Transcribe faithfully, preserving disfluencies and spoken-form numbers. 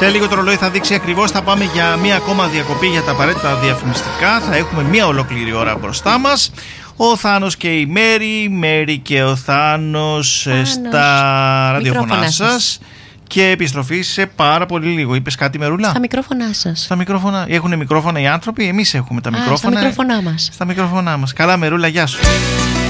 Σε λίγο το ρολόι θα δείξει ακριβώς, θα πάμε για μία ακόμα διακοπή για τα απαραίτητα διαφημιστικά. Θα έχουμε μία ολόκληρη ώρα μπροστά μας. Ο Θάνος και η Μέρη, Μέρη και ο Θάνος, Θάνος. στα ραδιοφωνά σας. Και επιστροφή σε πάρα πολύ λίγο. Είπες κάτι, Μερούλα? Στα μικρόφωνά σας. Στα μικρόφωνα. Έχουν μικρόφωνα οι άνθρωποι, εμείς έχουμε τα Α, μικρόφωνα. Στα μικρόφωνά μας. Στα μικρόφωνά μας. Καλά, Μερούλα, γεια σου.